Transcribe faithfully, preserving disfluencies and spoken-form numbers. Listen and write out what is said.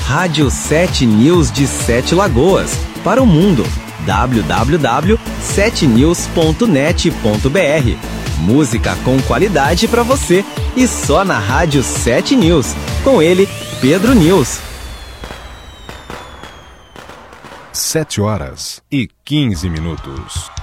Rádio sete News de Sete Lagoas, para o mundo. w w w ponto sete news ponto net ponto b r. Música com qualidade para você e só na Rádio sete News. Com ele, Pedro News. Sete horas e quinze minutos.